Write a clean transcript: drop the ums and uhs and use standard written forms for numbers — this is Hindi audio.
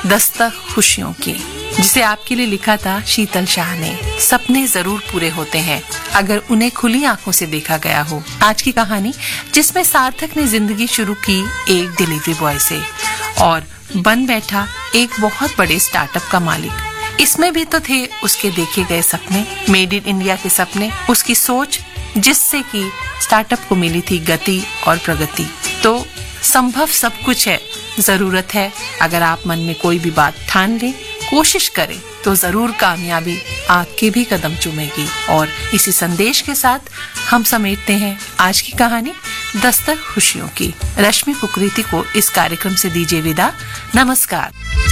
दस्तक खुशियों की, जिसे आपके लिए लिखा था शीतल शाह ने। सपने जरूर पूरे होते हैं अगर उन्हें खुली आंखों से देखा गया हो। आज की कहानी जिसमें सार्थक ने जिंदगी शुरू की एक डिलीवरी बॉय से और बन बैठा एक बहुत बड़े स्टार्टअप का मालिक। इसमें भी तो थे उसके देखे गए सपने, मेड इन इंडिया के सपने, उसकी सोच जिससे कि स्टार्टअप को मिली थी गति और प्रगति। तो संभव सब कुछ है, जरूरत है अगर आप मन में कोई भी बात ठान लें, कोशिश करें तो जरूर कामयाबी आपके भी कदम चूमेगी। और इसी संदेश के साथ हम समेटते हैं आज की कहानी दस्तक खुशियों की। रश्मि कुकरेती को इस कार्यक्रम से दीजिए विदा। नमस्कार।